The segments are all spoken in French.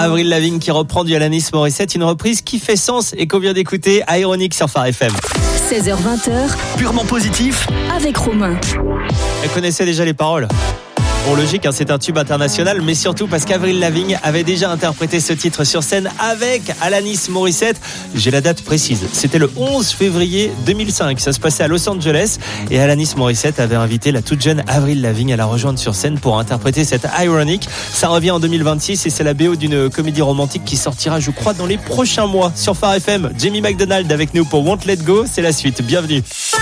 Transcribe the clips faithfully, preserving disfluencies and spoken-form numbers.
Avril Lavigne qui reprend du Alanis Morissette, une reprise qui fait sens et qu'on vient d'écouter, Ironic sur Phare F M. seize heures vingt, purement positif avec Romain. Elle connaissait déjà les paroles. Bon, logique, hein, c'est un tube international, mais surtout parce qu'Avril Lavigne avait déjà interprété ce titre sur scène avec Alanis Morissette. J'ai la date précise. C'était le onze février deux mille cinq. Ça se passait à Los Angeles et Alanis Morissette avait invité la toute jeune Avril Lavigne à la rejoindre sur scène pour interpréter cette Ironic. Ça revient en deux mille vingt-six et c'est la B O d'une comédie romantique qui sortira, je crois, dans les prochains mois sur Phare F M. Jamie McDonald avec nous pour Won't Let Go. C'est la suite. Bienvenue.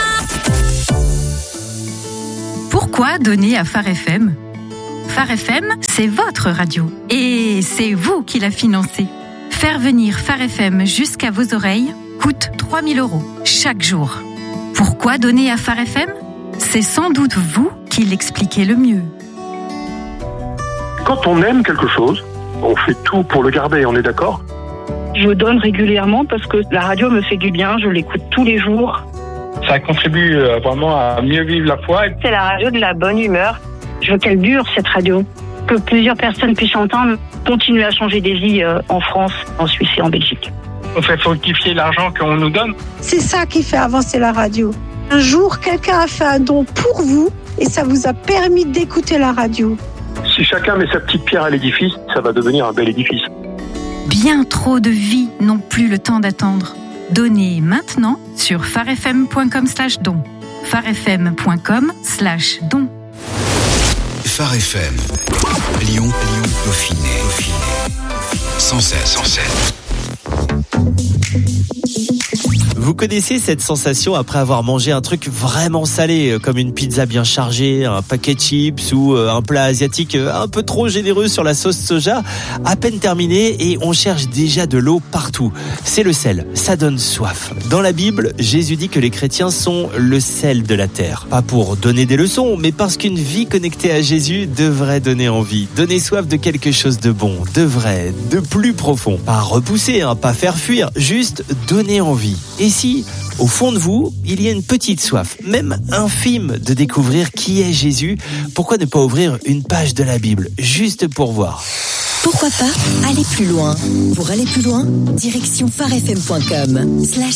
Pourquoi donner à Phare F M ? Phare F M, c'est votre radio. Et c'est vous qui la financez. Faire venir Phare F M jusqu'à vos oreilles coûte trois mille euros chaque jour. Pourquoi donner à Phare F M ? C'est sans doute vous qui l'expliquez le mieux. Quand on aime quelque chose, on fait tout pour le garder, on est d'accord ? Je donne régulièrement parce que la radio me fait du bien, je l'écoute tous les jours. Ça contribue vraiment à mieux vivre la foi. C'est la radio de la bonne humeur. Je veux qu'elle dure, cette radio. Que plusieurs personnes puissent entendre, continuer à changer des vies en France, en Suisse et en Belgique. On fait fructifier l'argent qu'on nous donne. C'est ça qui fait avancer la radio. Un jour, quelqu'un a fait un don pour vous et ça vous a permis d'écouter la radio. Si chacun met sa petite pierre à l'édifice, ça va devenir un bel édifice. Bien trop de vies n'ont plus le temps d'attendre. Donnez maintenant sur pharefm.com slash don. pharefm.com slash don. Phare F M, Lyon, Lyon, Dauphiné, Dauphiné, cent sept, cent sept. Vous connaissez cette sensation après avoir mangé un truc vraiment salé, comme une pizza bien chargée, un paquet de chips ou un plat asiatique un peu trop généreux sur la sauce soja, à peine terminé et on cherche déjà de l'eau partout. C'est le sel, ça donne soif. Dans la Bible, Jésus dit que les chrétiens sont le sel de la terre. Pas pour donner des leçons, mais parce qu'une vie connectée à Jésus devrait donner envie, donner soif de quelque chose de bon, de vrai, de plus profond. Pas repousser, hein, pas faire fuir, juste donner envie. Et si, au fond de vous, il y a une petite soif, même infime, de découvrir qui est Jésus, pourquoi ne pas ouvrir une page de la Bible, juste pour voir ? Pourquoi pas aller plus loin ? Pour aller plus loin, direction pharefm point com slash